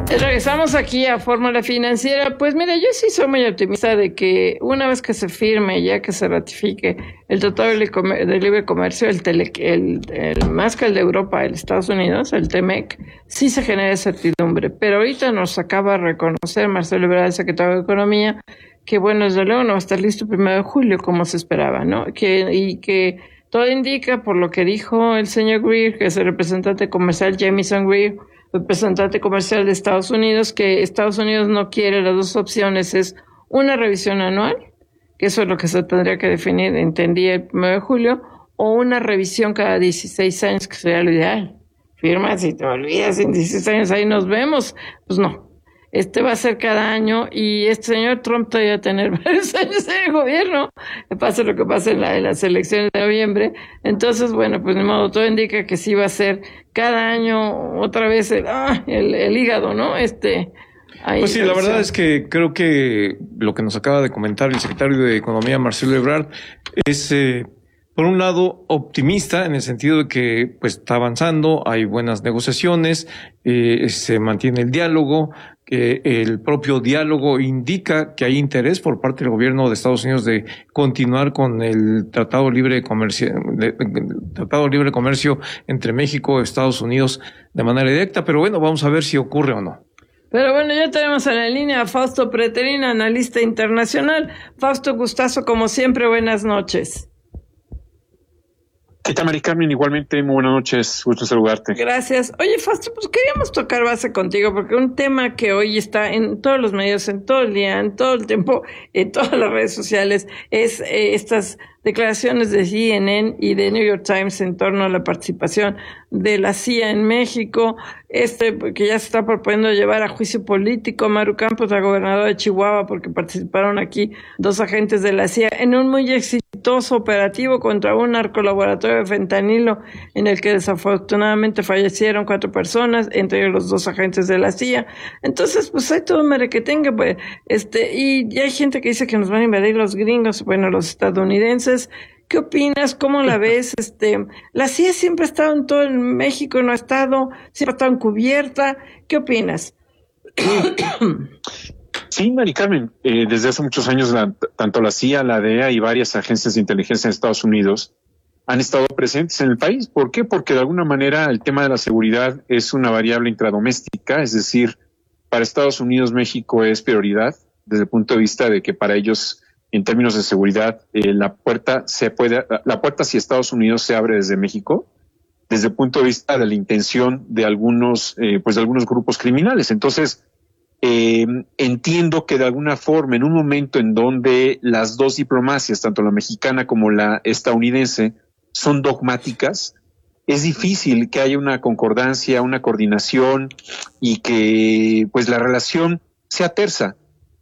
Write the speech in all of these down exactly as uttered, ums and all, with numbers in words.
Regresamos aquí a Fórmula Financiera. Pues mira, yo sí soy muy optimista de que una vez que se firme, ya que se ratifique el Tratado de Libre Comercio, el, tele, el, el más que el de Europa, el Estados Unidos, el T M E C, sí se genera certidumbre. Pero ahorita nos acaba de reconocer Marcelo Ebrard, el secretario de Economía, que bueno, desde luego no va a estar listo el primero de julio como se esperaba, ¿no? Que, y que todo indica, por lo que dijo el señor Greer, que es el representante comercial Jamieson Greer, representante comercial de Estados Unidos, que Estados Unidos no quiere. Las dos opciones es una revisión anual, que eso es lo que se tendría que definir, entendí, el primero de julio, o una revisión cada dieciséis años, que sería lo ideal. Firma, si te olvidas, en dieciséis años ahí nos vemos. Pues no, este va a ser cada año, y este señor Trump todavía va a tener varios años en el gobierno, que pase lo que pase en, la, en las elecciones de noviembre. Entonces, bueno, pues de modo, todo indica que sí va a ser cada año otra vez el, ah, el, el hígado, ¿no? Este, ahí pues sí, la verdad es que creo que lo que nos acaba de comentar el secretario de Economía, Marcelo Ebrard, es, eh, por un lado, optimista en el sentido de que pues está avanzando, hay buenas negociaciones, eh, se mantiene el diálogo, que el propio diálogo indica que hay interés por parte del gobierno de Estados Unidos de continuar con el Tratado Libre de Comercio, de, de, Tratado Libre de Comercio entre México y Estados Unidos de manera directa, pero bueno, vamos a ver si ocurre o no. Pero bueno, ya tenemos en la línea a Fausto Pretelín, analista internacional. Fausto, gustazo como siempre, buenas noches. ¿Qué tal, Mari Carmen? Igualmente, muy buenas noches, gusto saludarte. Gracias. Oye, Fausto, pues queríamos tocar base contigo, porque un tema que hoy está en todos los medios, en todo el día, en todo el tiempo, en todas las redes sociales, es eh, estas declaraciones de C N N y de New York Times en torno a la participación de la C I A en México, este que ya se está proponiendo llevar a juicio político a Maru Campos, la gobernadora de Chihuahua, porque participaron aquí dos agentes de la C I A en un muy exitoso operativo contra un narcolaboratorio de fentanilo en el que desafortunadamente fallecieron cuatro personas, entre ellos los dos agentes de la C I A. Entonces, pues hay todo un merequetengue, pues, este, y ya hay gente que dice que nos van a invadir los gringos, bueno, los estadounidenses. ¿Qué opinas? ¿Cómo la ves? Este, la C I A siempre ha estado en todo el México, no ha estado, siempre ha estado encubierta. ¿Qué opinas? Sí, Mari Carmen, eh, desde hace muchos años la, tanto la C I A, la D E A y varias agencias de inteligencia en Estados Unidos han estado presentes en el país. ¿Por qué? Porque de alguna manera el tema de la seguridad es una variable intradoméstica, es decir, para Estados Unidos México es prioridad desde el punto de vista de que para ellos, en términos de seguridad, eh, la puerta se puede, la puerta hacia Estados Unidos se abre desde México, desde el punto de vista de la intención de algunos, eh, pues de algunos grupos criminales. Entonces, eh, entiendo que de alguna forma, en un momento en donde las dos diplomacias, tanto la mexicana como la estadounidense, son dogmáticas, es difícil que haya una concordancia, una coordinación y que, pues, la relación sea tersa.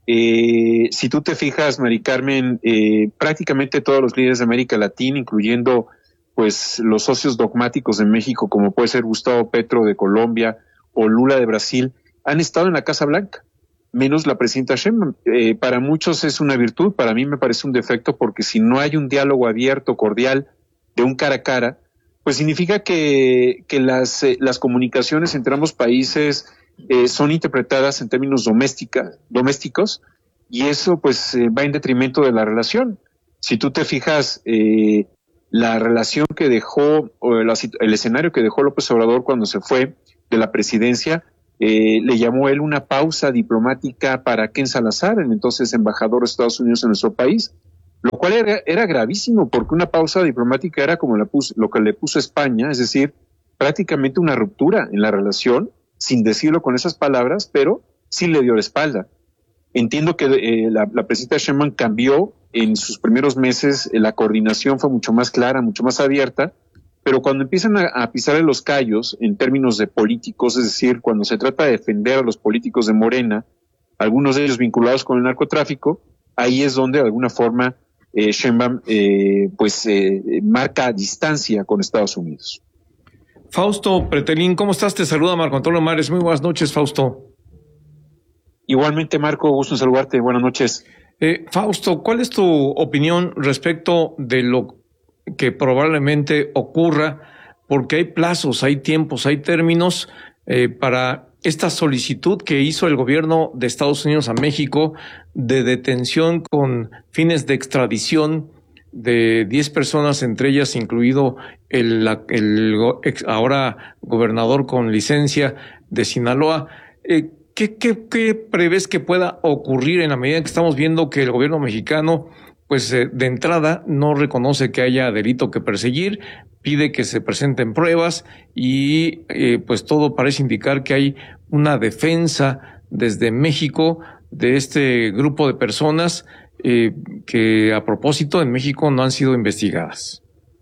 Eh, si tú te fijas, Mari Carmen, eh, prácticamente todos los líderes de América Latina, incluyendo pues los socios dogmáticos de México, como puede ser Gustavo Petro de Colombia o Lula de Brasil, han estado en la Casa Blanca, menos la presidenta Sheinbaum. Eh, para muchos es una virtud, para mí me parece un defecto, porque si no hay un diálogo abierto, cordial, de un cara a cara, pues significa que, que las, eh, las comunicaciones entre ambos países Eh, son interpretadas en términos doméstica, domésticos, y eso pues eh, va en detrimento de la relación. Si tú te fijas, eh, la relación que dejó, o el, el escenario que dejó López Obrador cuando se fue de la presidencia, eh, le llamó él una pausa diplomática para Ken Salazar, el entonces embajador de Estados Unidos en nuestro país, lo cual era, era gravísimo, porque una pausa diplomática era como la puso, lo que le puso España, es decir, prácticamente una ruptura en la relación, sin decirlo con esas palabras, pero sí le dio la espalda. Entiendo que eh, la, la presidenta Sheinbaum cambió en sus primeros meses, eh, la coordinación fue mucho más clara, mucho más abierta, pero cuando empiezan a, a pisarle los callos en términos de políticos, es decir, cuando se trata de defender a los políticos de Morena, algunos de ellos vinculados con el narcotráfico, ahí es donde de alguna forma eh, Sheinbaum eh, pues eh, marca distancia con Estados Unidos. Fausto Pretelín, ¿cómo estás? Te saluda Marco Antonio Mares. Muy buenas noches, Fausto. Igualmente, Marco, gusto en saludarte. Buenas noches. Eh, Fausto, ¿cuál es tu opinión respecto de lo que probablemente ocurra? Porque hay plazos, hay tiempos, hay términos eh, para esta solicitud que hizo el gobierno de Estados Unidos a México de detención con fines de extradición de diez personas, entre ellas incluido el, el ahora gobernador con licencia de Sinaloa. Eh, ¿qué, qué, ¿Qué prevés que pueda ocurrir en la medida en que estamos viendo que el gobierno mexicano, pues eh, de entrada, no reconoce que haya delito que perseguir, pide que se presenten pruebas y eh, pues todo parece indicar que hay una defensa desde México de este grupo de personas eh, que a propósito en México no han sido investigadas?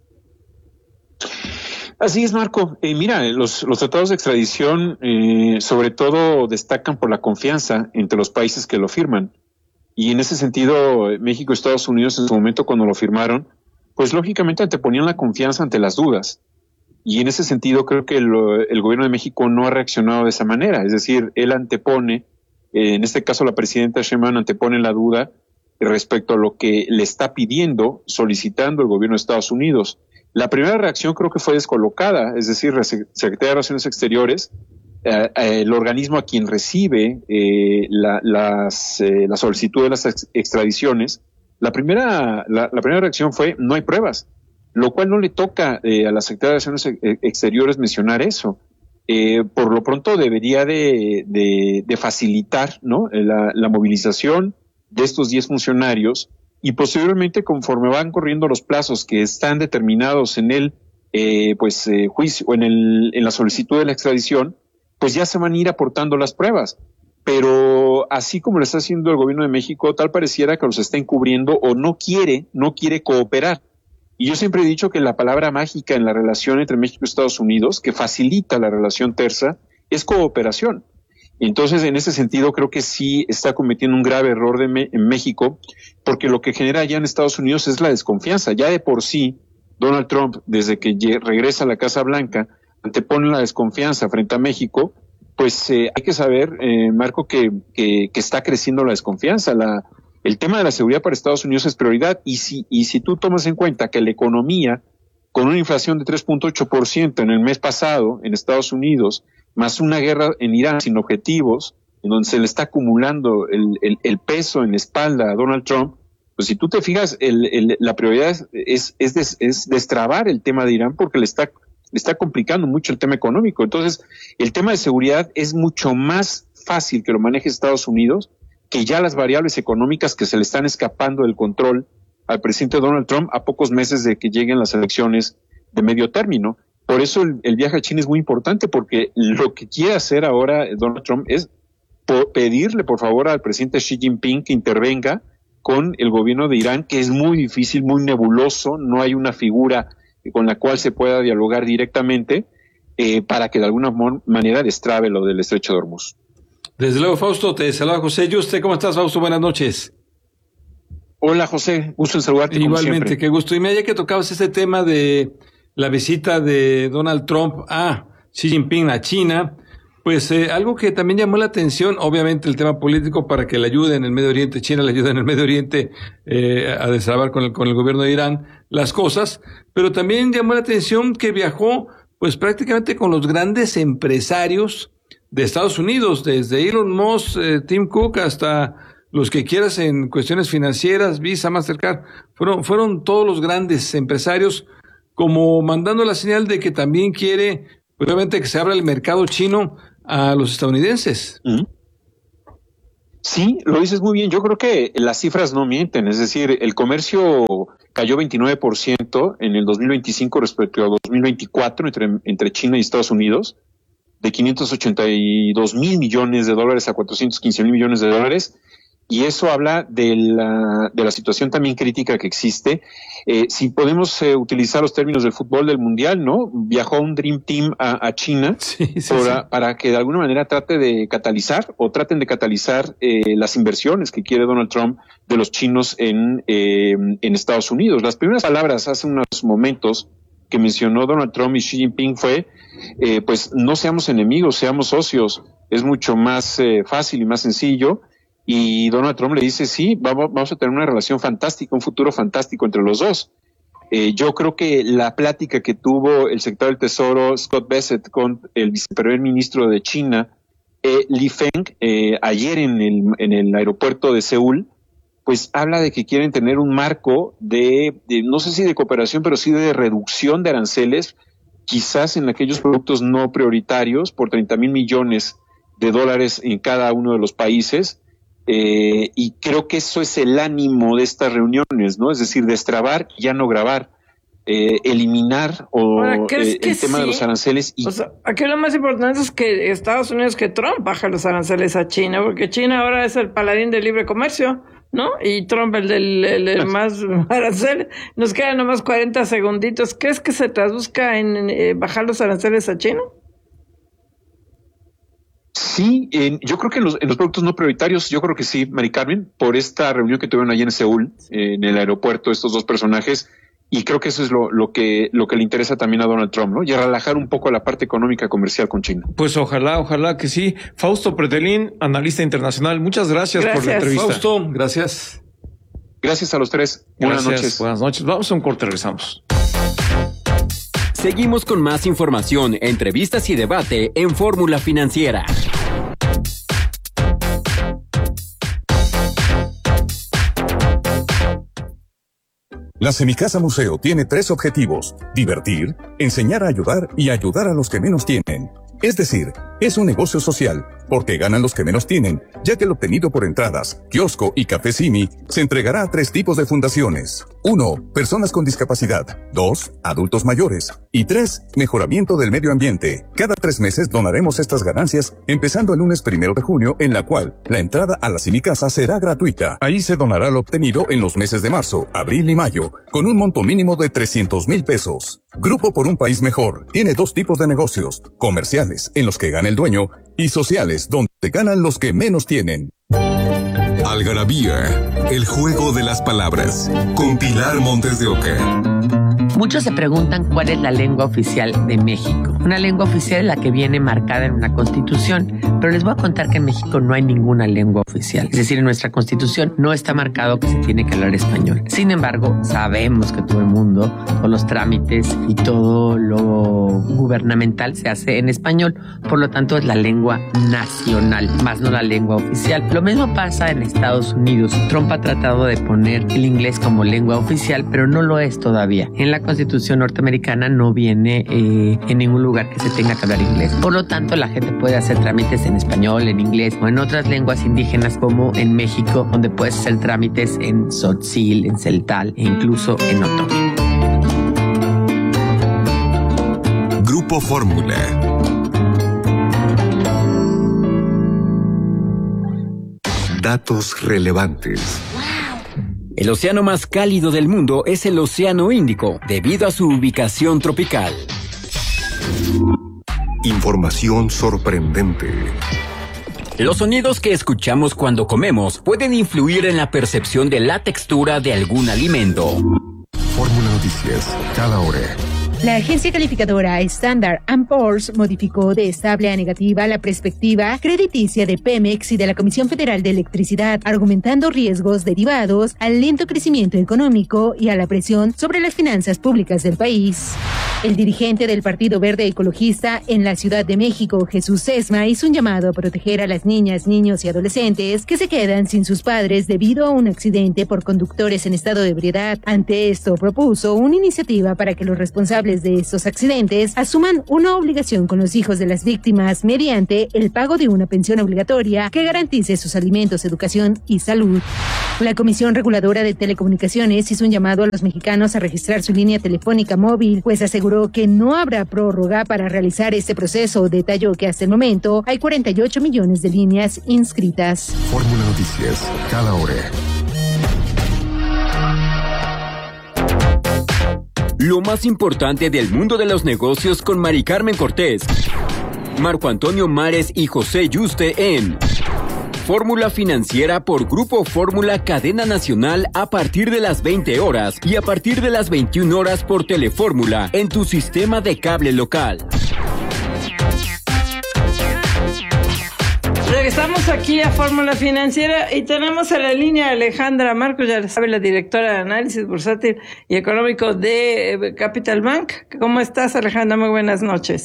Así es, Marco. Eh, mira, los, los tratados de extradición eh, sobre todo destacan por la confianza entre los países que lo firman. Y en ese sentido, México y Estados Unidos en su momento cuando lo firmaron, pues lógicamente anteponían la confianza ante las dudas. Y en ese sentido creo que lo, el gobierno de México no ha reaccionado de esa manera. Es decir, él antepone, eh, en este caso la presidenta Sheinbaum antepone la duda respecto a lo que le está pidiendo, solicitando el gobierno de Estados Unidos. La primera reacción creo que fue descolocada, es decir, la Secretaría de Relaciones Exteriores, eh, eh, el organismo a quien recibe eh, la, las, eh, la solicitud de las ex extradiciones, la primera, la, la primera reacción fue no hay pruebas, lo cual no le toca eh, a la Secretaría de Relaciones Exteriores mencionar eso. Eh, por lo pronto debería de, de, de facilitar, ¿no?, la, la movilización de estos diez funcionarios. Y posteriormente, conforme van corriendo los plazos que están determinados en el eh, pues eh, juicio, en el en la solicitud de la extradición, pues ya se van a ir aportando las pruebas. Pero así como lo está haciendo el gobierno de México, tal pareciera que los está encubriendo o no quiere, no quiere cooperar. Y yo siempre he dicho que la palabra mágica en la relación entre México y Estados Unidos, que facilita la relación tersa, es cooperación. Entonces, en ese sentido, creo que sí está cometiendo un grave error de me en México, porque lo que genera allá en Estados Unidos es la desconfianza. Ya de por sí, Donald Trump, desde que regresa a la Casa Blanca, antepone la desconfianza frente a México, pues eh, hay que saber, eh, Marco, que, que, que está creciendo la desconfianza. La, el tema de la seguridad para Estados Unidos es prioridad, y si, y si tú tomas en cuenta que la economía, con una inflación de tres punto ocho por ciento en el mes pasado en Estados Unidos, más una guerra en Irán sin objetivos, en donde se le está acumulando el, el, el peso en la espalda a Donald Trump, pues si tú te fijas, el, el, la prioridad es, es, es, des, es destrabar el tema de Irán, porque le está, le está complicando mucho el tema económico. Entonces, el tema de seguridad es mucho más fácil que lo maneje Estados Unidos que ya las variables económicas que se le están escapando del control al presidente Donald Trump a pocos meses de que lleguen las elecciones de medio término. Por eso el, el viaje a China es muy importante, porque lo que quiere hacer ahora Donald Trump es po pedirle por favor al presidente Xi Jinping que intervenga con el gobierno de Irán, que es muy difícil, muy nebuloso, no hay una figura con la cual se pueda dialogar directamente, eh, para que de alguna manera destrabe lo del estrecho de Hormuz. Desde luego, Fausto, te saluda José Yuste. ¿Cómo estás, Fausto? Buenas noches. Hola, José, gusto en saludarte. Igualmente, qué gusto. Y me ya que tocabas este tema de la visita de Donald Trump a Xi Jinping a China, pues eh, algo que también llamó la atención, obviamente el tema político para que le ayude en el Medio Oriente, China le ayude en el Medio Oriente eh, a destrabar con el, con el gobierno de Irán las cosas, pero también llamó la atención que viajó pues prácticamente con los grandes empresarios de Estados Unidos, desde Elon Musk, eh, Tim Cook, hasta los que quieras en cuestiones financieras, Visa, Mastercard, fueron, fueron todos los grandes empresarios, como mandando la señal de que también quiere, pues, obviamente, que se abra el mercado chino a los estadounidenses. Sí, lo dices muy bien. Yo creo que las cifras no mienten. Es decir, el comercio cayó veintinueve por ciento en el dos mil veinticinco respecto a dos mil veinticuatro entre, entre China y Estados Unidos, de quinientos ochenta y dos mil millones de dólares a cuatrocientos quince mil millones de dólares. Y eso habla de la, de la situación también crítica que existe. Eh, si podemos eh, utilizar los términos del fútbol del mundial, ¿no? Viajó un Dream Team a, a China sí, sí, para, sí. para que de alguna manera trate de catalizar o traten de catalizar eh, las inversiones que quiere Donald Trump de los chinos en, eh, en Estados Unidos. Las primeras palabras hace unos momentos que mencionó Donald Trump y Xi Jinping fue, eh, pues no seamos enemigos, seamos socios. Es mucho más eh, fácil y más sencillo. Y Donald Trump le dice, sí, vamos, vamos a tener una relación fantástica, un futuro fantástico entre los dos. Eh, yo creo que la plática que tuvo el secretario del Tesoro, Scott Bessent, con el viceprimer ministro de China, Li Feng, eh, ayer en el, en el aeropuerto de Seúl, pues habla de que quieren tener un marco de, de, no sé si de cooperación, pero sí de reducción de aranceles, quizás en aquellos productos no prioritarios, por treinta mil millones de dólares en cada uno de los países. Eh, y creo que eso es el ánimo de estas reuniones, ¿no? Es decir, destrabar, ya no grabar, eh, eliminar o Ahora, eh, el tema sí? de los aranceles. Y... O sea, aquí lo más importante es que Estados Unidos, que Trump baja los aranceles a China, porque China ahora es el paladín del libre comercio, ¿no? Y Trump el del el, el más arancel. Nos quedan nomás cuarenta segunditos. ¿Crees que se traduzca en eh, bajar los aranceles a China? Sí, eh, yo creo que en los, en los productos no prioritarios, yo creo que sí, Mari Carmen, por esta reunión que tuvieron allí en Seúl, eh, en el aeropuerto, estos dos personajes, y creo que eso es lo, lo que lo que le interesa también a Donald Trump, ¿no? Y a relajar un poco la parte económica comercial con China. Pues ojalá, ojalá que sí. Fausto Pretelín, analista internacional, muchas gracias, gracias por la entrevista. Fausto, gracias. Gracias a los tres. Buenas Gracias, noches. Buenas noches. Vamos a un corte, regresamos. Seguimos con más información, entrevistas y debate en Fórmula Financiera. La Semicasa Museo tiene tres objetivos: divertir, enseñar a ayudar y ayudar a los que menos tienen. Es decir, es un negocio social, porque ganan los que menos tienen, ya que lo obtenido por entradas, kiosco y café Simi se entregará a tres tipos de fundaciones. Uno, personas con discapacidad. Dos, adultos mayores. Y tres, mejoramiento del medio ambiente. Cada tres meses donaremos estas ganancias, empezando el lunes primero de junio, en la cual la entrada a la Semicasa será gratuita. Ahí se donará lo obtenido en los meses de marzo, abril y mayo, con un monto mínimo de trescientos mil pesos. Grupo por un País Mejor tiene dos tipos de negocios: comerciales, en los que gana el dueño, y sociales, donde ganan los que menos tienen. Algarabía, el juego de las palabras, con Pilar Montes de Oca. Muchos se preguntan cuál es la lengua oficial de México. Una lengua oficial es la que viene marcada en una constitución, pero les voy a contar que en México no hay ninguna lengua oficial. Es decir, en nuestra constitución no está marcado que se tiene que hablar español. Sin embargo, sabemos que todo el mundo, todos los trámites y todo lo gubernamental se hace en español. Por lo tanto, es la lengua nacional, más no la lengua oficial. Lo mismo pasa en Estados Unidos. Trump ha tratado de poner el inglés como lengua oficial, pero no lo es todavía. En la Constitución norteamericana no viene eh, en ningún lugar que se tenga que hablar inglés. Por lo tanto, la gente puede hacer trámites en español, en inglés o en otras lenguas indígenas, como en México, donde puedes hacer trámites en tzotzil, en celtal e incluso en otomí. Grupo Fórmula. Datos relevantes. El océano más cálido del mundo es el Océano Índico, debido a su ubicación tropical. Información sorprendente. Los sonidos que escuchamos cuando comemos pueden influir en la percepción de la textura de algún alimento. Fórmula Noticias, cada hora. La agencia calificadora Standard and Poor's modificó de estable a negativa la perspectiva crediticia de Pemex y de la Comisión Federal de Electricidad, argumentando riesgos derivados al lento crecimiento económico y a la presión sobre las finanzas públicas del país. El dirigente del Partido Verde Ecologista en la Ciudad de México, Jesús Sesma, hizo un llamado a proteger a las niñas, niños y adolescentes que se quedan sin sus padres debido a un accidente por conductores en estado de ebriedad. Ante esto, propuso una iniciativa para que los responsables de estos accidentes asuman una obligación con los hijos de las víctimas mediante el pago de una pensión obligatoria que garantice sus alimentos, educación y salud. La Comisión Reguladora de Telecomunicaciones hizo un llamado a los mexicanos a registrar su línea telefónica móvil, pues aseguró que no habrá prórroga para realizar este proceso. Detalló que hasta el momento hay cuarenta y ocho millones de líneas inscritas. Fórmula Noticias, cada hora. Lo más importante del mundo de los negocios con Mari Carmen Cortés, Marco Antonio Mares y José Yuste en Fórmula Financiera por Grupo Fórmula Cadena Nacional a partir de las veinte horas y a partir de las veintiuna horas por Telefórmula en tu sistema de cable local. Regresamos aquí a Fórmula Financiera y tenemos a la línea a Alejandra Marcos, ya sabe, la directora de análisis bursátil y económico de Capital Bank. ¿Cómo estás, Alejandra? Muy buenas noches.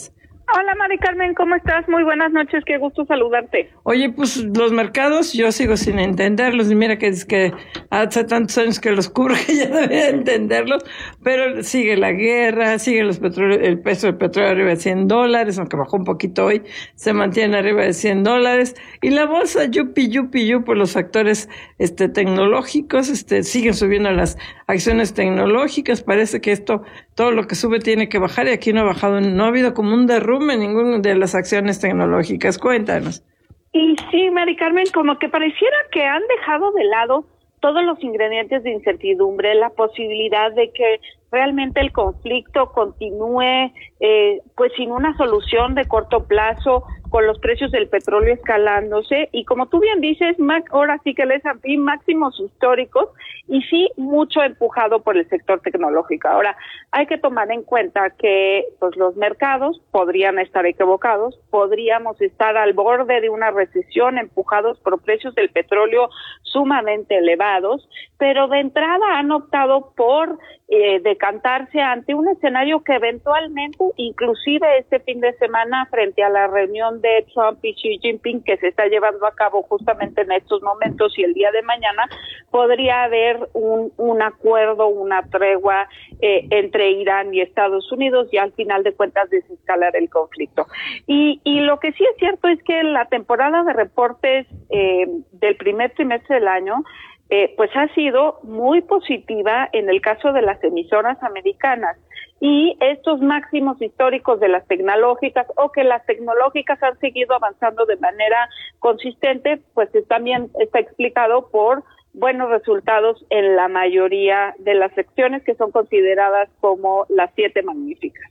Hola, Mari Carmen, ¿cómo estás? Muy buenas noches, qué gusto saludarte. Oye, pues los mercados yo sigo sin entenderlos, y mira que es que hace tantos años que los cubro que ya debería entenderlos, pero sigue la guerra, sigue los petróleo, el peso del petróleo arriba de cien dólares, aunque bajó un poquito hoy, se mantiene arriba de cien dólares, y la bolsa yupi, yupi, yupi, por los factores este, tecnológicos, este, siguen subiendo las acciones tecnológicas, parece que esto, todo lo que sube tiene que bajar, y aquí no ha bajado, no ha habido como un derrumbe en ninguna de las acciones tecnológicas. Cuéntanos. Y sí, Mari Carmen, como que pareciera que han dejado de lado todos los ingredientes de incertidumbre, la posibilidad de que realmente el conflicto continúe eh, pues sin una solución de corto plazo, con los precios del petróleo escalándose, y como tú bien dices, Mac, ahora sí que el S and P máximos históricos, y sí mucho empujado por el sector tecnológico. Ahora, hay que tomar en cuenta que pues los mercados podrían estar equivocados, podríamos estar al borde de una recesión empujados por precios del petróleo sumamente elevados, pero de entrada han optado por eh, decantarse ante un escenario que eventualmente, inclusive este fin de semana, frente a la reunión de Trump y Xi Jinping que se está llevando a cabo justamente en estos momentos y el día de mañana, podría haber un, un acuerdo, una tregua eh, entre Irán y Estados Unidos, y al final de cuentas desescalar el conflicto. Y, y lo que sí es cierto es que la temporada de reportes eh, del primer trimestre del año Eh, pues ha sido muy positiva en el caso de las emisoras americanas, y estos máximos históricos de las tecnológicas, o que las tecnológicas han seguido avanzando de manera consistente, pues también está explicado por buenos resultados en la mayoría de las secciones que son consideradas como las siete magníficas.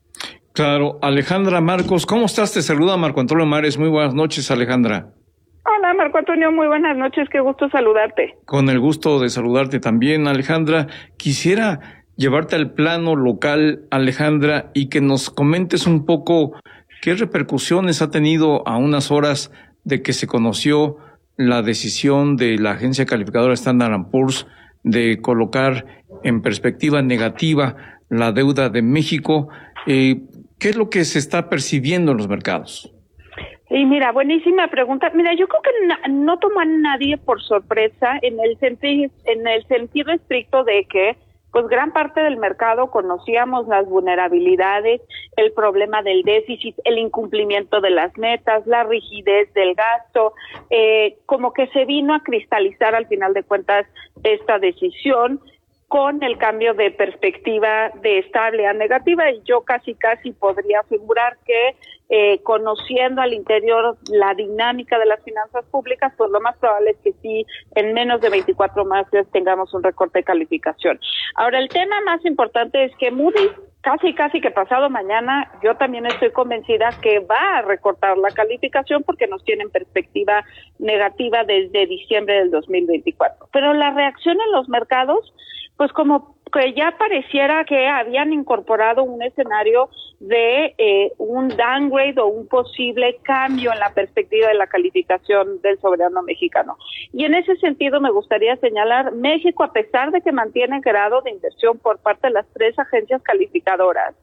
Claro, Alejandra Marcos, ¿cómo estás? Te saluda Marco Antonio Mares. Muy buenas noches, Alejandra. Hola, Marco Antonio, muy buenas noches, qué gusto saludarte. Con el gusto de saludarte también, Alejandra. Quisiera llevarte al plano local, Alejandra, y que nos comentes un poco qué repercusiones ha tenido a unas horas de que se conoció la decisión de la agencia calificadora Standard and Poor's de colocar en perspectiva negativa la deuda de México. Eh, ¿Qué es lo que se está percibiendo en los mercados? Y mira, buenísima pregunta. Mira, yo creo que na- no tomó a nadie por sorpresa en el sentido, en el sentido estricto de que, pues, gran parte del mercado conocíamos las vulnerabilidades, el problema del déficit, el incumplimiento de las metas, la rigidez del gasto, eh, como que se vino a cristalizar al final de cuentas esta decisión con el cambio de perspectiva de estable a negativa, y yo casi casi podría asegurar que eh, conociendo al interior la dinámica de las finanzas públicas, pues lo más probable es que sí, en menos de veinticuatro meses tengamos un recorte de calificación. Ahora, el tema más importante es que Moody's, casi casi que pasado mañana, yo también estoy convencida que va a recortar la calificación porque nos tiene en perspectiva negativa desde diciembre del dos mil veinticuatro. Pero la reacción en los mercados, pues como que ya pareciera que habían incorporado un escenario de eh, un downgrade o un posible cambio en la perspectiva de la calificación del soberano mexicano. Y en ese sentido me gustaría señalar, México, a pesar de que mantiene grado de inversión por parte de las tres agencias calificadoras,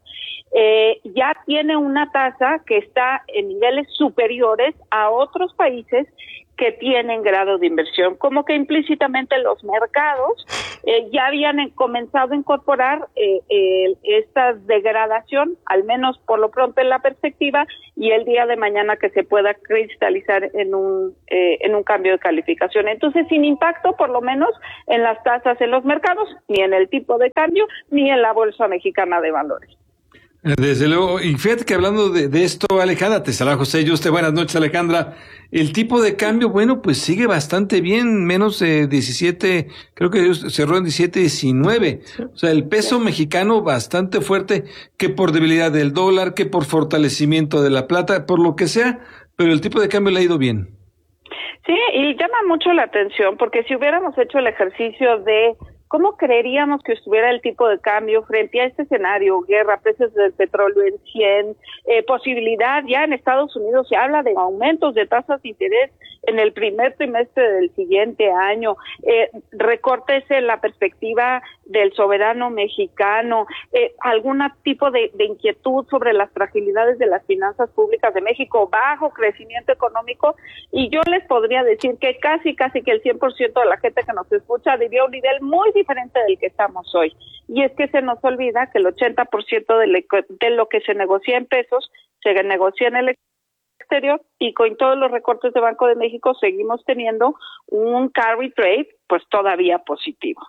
eh, ya tiene una tasa que está en niveles superiores a otros países que tienen grado de inversión, como que implícitamente los mercados eh, ya habían eh, comenzado a incorporar eh, eh, esta degradación, al menos por lo pronto en la perspectiva, y el día de mañana que se pueda cristalizar en un eh, en un cambio de calificación. Entonces, sin impacto, por lo menos, en las tasas en los mercados, ni en el tipo de cambio, ni en la Bolsa Mexicana de Valores. Desde luego, y fíjate que hablando de, de esto, Alejandra, te saluda José Yuste, buenas noches, Alejandra. El tipo de cambio, bueno, pues sigue bastante bien, menos de diecisiete, creo que cerró en diecisiete diecinueve. O sea, el peso mexicano bastante fuerte, que por debilidad del dólar, que por fortalecimiento de la plata, por lo que sea, pero el tipo de cambio le ha ido bien. Sí, y llama mucho la atención, porque si hubiéramos hecho el ejercicio de ¿cómo creeríamos que estuviera el tipo de cambio frente a este escenario? Guerra, precios del petróleo en cien, eh, posibilidad, ya en Estados Unidos se habla de aumentos de tasas de interés en el primer trimestre del siguiente año, eh, recortes en la perspectiva del soberano mexicano, eh, algún tipo de, de inquietud sobre las fragilidades de las finanzas públicas de México, bajo crecimiento económico, y yo les podría decir que casi, casi que el cien por ciento de la gente que nos escucha vivió un nivel muy diferente del que estamos hoy. Y es que se nos olvida que el ochenta por ciento de, le, de lo que se negocia en pesos se negocia en el exterior, y con todos los recortes de Banco de México seguimos teniendo un carry trade pues todavía positivo.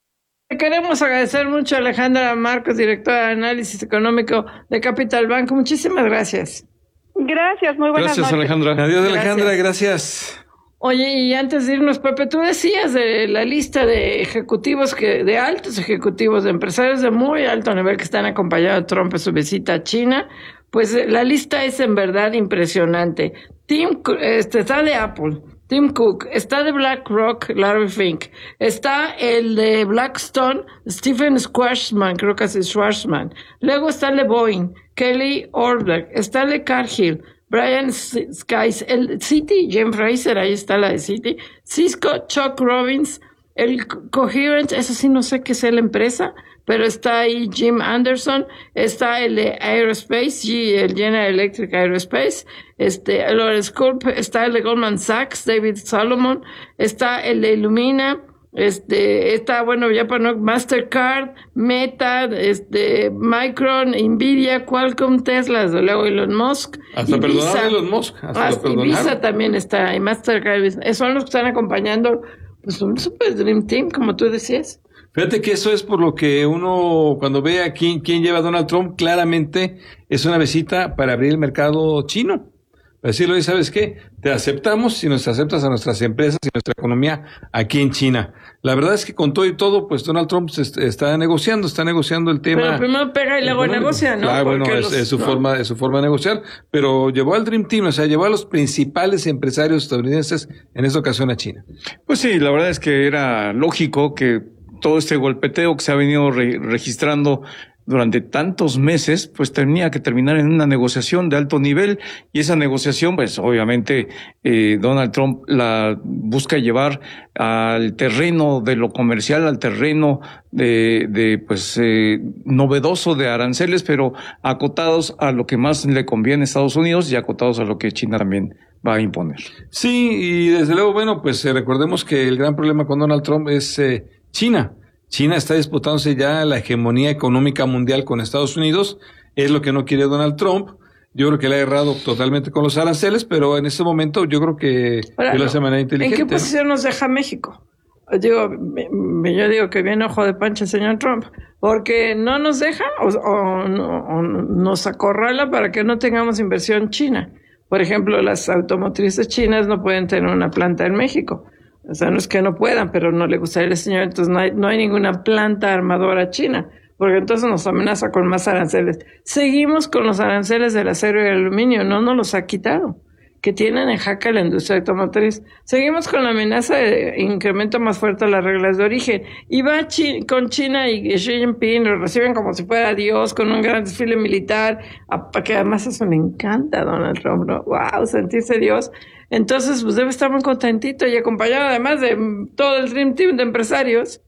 Queremos agradecer mucho a Alejandra Marcos, directora de Análisis Económico de Capital Banco. Muchísimas gracias. Gracias, muy buenas gracias, noches. Alejandra. Adiós, Gracias. Alejandra, gracias. Oye, y antes de irnos, Pepe, tú decías de la lista de ejecutivos, que de altos ejecutivos, de empresarios de muy alto nivel que están acompañando a Trump en su visita a China. Pues la lista es en verdad impresionante. Tim, este, está de Apple, Tim Cook, está de BlackRock, Larry Fink, está el de Blackstone, Stephen Schwarzman, creo que es Schwarzman. Luego está el de Boeing, Kelly Orberg, está el de Cargill, Brian Skies, el Citi, Jim Fraser, ahí está la de Citi, Cisco, Chuck Robbins, el Coherent, eso sí no sé qué es la empresa, pero está ahí Jim Anderson, está el de Aerospace, G, el General Electric Aerospace, este, Lawrence Culp, está el de Goldman Sachs, David Solomon, está el de Illumina, este, está, bueno, ya para no, Mastercard, Meta, este, Micron, Nvidia, Qualcomm, Tesla, desde luego Elon Musk. Hasta perdonaron a Elon Musk. Hasta Hasta lo perdonaron. Visa también está, y Mastercard, son los que están acompañando, pues un super Dream Team, como tú decías. Fíjate que eso es por lo que uno, cuando ve a quién, quién lleva a Donald Trump, claramente es una visita para abrir el mercado chino. Para decirle, oye, ¿sabes qué? Te aceptamos si nos aceptas a nuestras empresas y nuestra economía aquí en China. La verdad es que con todo y todo, pues Donald Trump se está negociando, está negociando el tema. Pero primero pega y luego económico. negocia, ¿no? Claro, bueno, es, los, es su ¿no? forma, es su forma de negociar, pero llevó al Dream Team, o sea, llevó a los principales empresarios estadounidenses, en esta ocasión a China. Pues sí, la verdad es que era lógico que todo este golpeteo que se ha venido re- registrando durante tantos meses, pues tenía que terminar en una negociación de alto nivel, y esa negociación, pues obviamente eh, Donald Trump la busca llevar al terreno de lo comercial, al terreno de, de pues eh, novedoso de aranceles, pero acotados a lo que más le conviene a Estados Unidos y acotados a lo que China también va a imponer. Sí, y desde luego, bueno, pues eh, recordemos que el gran problema con Donald Trump es eh, China. China está disputándose ya la hegemonía económica mundial con Estados Unidos, es lo que no quiere Donald Trump. Yo creo que le ha errado totalmente con los aranceles, pero en este momento yo creo que Ahora, lo hace de manera inteligente. ¿En qué posición nos deja México? Digo, me- yo digo que viene ojo de pancha el señor Trump, porque no nos deja o, o, no- o nos acorrala para que no tengamos inversión china. Por ejemplo, las automotrices chinas no pueden tener una planta en México. O sea, no es que no puedan, pero no le gustaría al señor, entonces no hay, no hay ninguna planta armadora china, porque entonces nos amenaza con más aranceles. Seguimos con los aranceles del acero y el aluminio, no nos los ha quitado, que tienen en jaque la industria automotriz. Seguimos con la amenaza de incremento más fuerte de las reglas de origen. Y va Chi- con China y Xi Jinping, lo reciben como si fuera Dios, con un gran desfile militar, a- que además eso le encanta a Donald Trump, ¿no? Wow, sentirse Dios. Entonces, pues debe estar muy contentito y acompañado además de mm, todo el Dream Team de empresarios.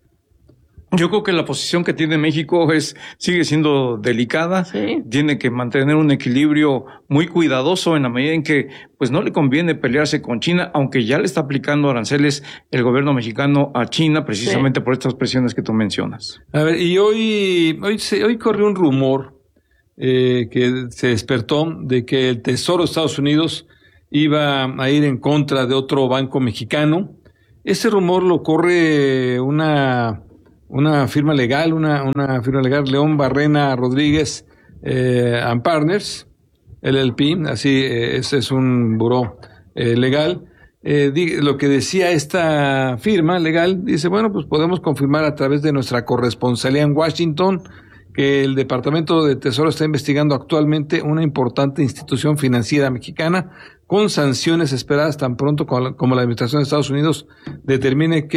Yo creo que la posición que tiene México es sigue siendo delicada. Sí. Tiene que mantener un equilibrio muy cuidadoso en la medida en que pues no le conviene pelearse con China, aunque ya le está aplicando aranceles el gobierno mexicano a China precisamente por estas presiones que tú mencionas. A ver, y hoy, hoy, se, hoy corrió un rumor eh, que se despertó de que el Tesoro de Estados Unidos iba a ir en contra de otro banco mexicano. Ese rumor lo corre una, una firma legal, una, una firma legal, León Barrena Rodríguez eh, and Partners, L L P, así eh, ese es un buró eh, legal. Eh, di, lo que decía esta firma legal, dice, bueno, pues podemos confirmar a través de nuestra corresponsalía en Washington que el Departamento de Tesoro está investigando actualmente una importante institución financiera mexicana con sanciones esperadas tan pronto como la, como la Administración de Estados Unidos determine que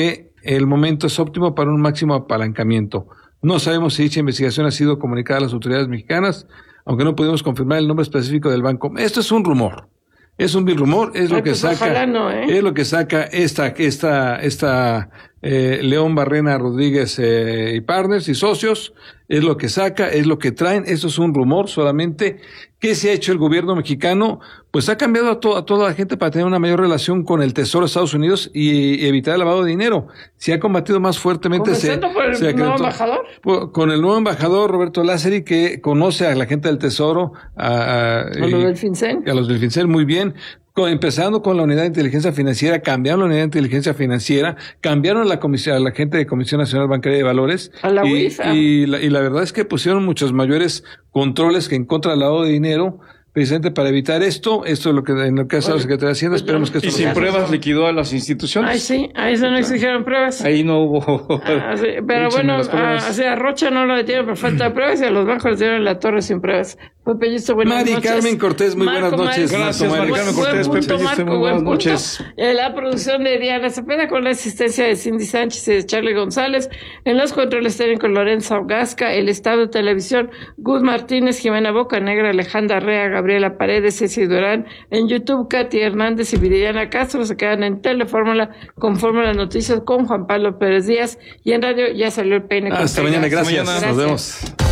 el momento es óptimo para un máximo apalancamiento. No sabemos si dicha investigación ha sido comunicada a las autoridades mexicanas, aunque no podemos confirmar el nombre específico del banco. Esto es un rumor. Es un vil rumor, es lo Ay, que pues saca, no, ¿eh? es lo que saca esta, esta, esta, eh, León Barrena Rodríguez, eh, y partners y socios, es lo que saca, es lo que traen, eso es un rumor solamente. ¿Qué se ha hecho el gobierno mexicano? Pues ha cambiado a, to, a toda la gente para tener una mayor relación con el Tesoro de Estados Unidos y, y evitar el lavado de dinero. Se ha combatido más fuertemente. Se, por el se nuevo embajador? Por, con el nuevo embajador Roberto Lázari, que conoce a la gente del Tesoro, a, a, a los del FinCEN. A los del FinCEN muy bien. Con, empezando con la unidad de inteligencia financiera, cambiaron la unidad de inteligencia financiera, cambiaron a la comisión, a la gente de Comisión Nacional Bancaria de Valores. A la y, U I F A. Y la, y la verdad es que pusieron muchos mayores controles que en contra del lavado de dinero, precisamente para evitar esto. Esto es lo que en lo que hace la Secretaría de Hacienda. Esperemos que esto y sin sea. Pruebas liquidó a las instituciones. Ay, sí, a eso no exigieron pruebas. Ahí no hubo. Ah, sí, pero bueno, a, o sea, a Rocha no lo detuvieron por falta de pruebas y a los bancos les dieron la torre sin pruebas. Pepe Pellisto, buenas Mari noches. Carmen Cortés, muy Marco, buenas noches. Gracias, Marco, Mari Carmen Cortés. Buen punto, Pepe Pellisto, Marco, muy buenas buen noches. punto. Eh, La producción de Diana Cepeda con la asistencia de Cindy Sánchez y de Charlie González. En los controles técnicos Lorenzo Gasca, el Estado de Televisión, Gus Martínez, Jimena Bocanegra, Alejandra Rea, Gabriela Paredes, Ceci Durán. En YouTube, Katy Hernández y Viridiana Castro se quedan en Telefórmula con Fórmula Noticias con Juan Pablo Pérez Díaz. Y en radio ya salió el peine. Hasta mañana, gracias. Hasta mañana. Nos vemos.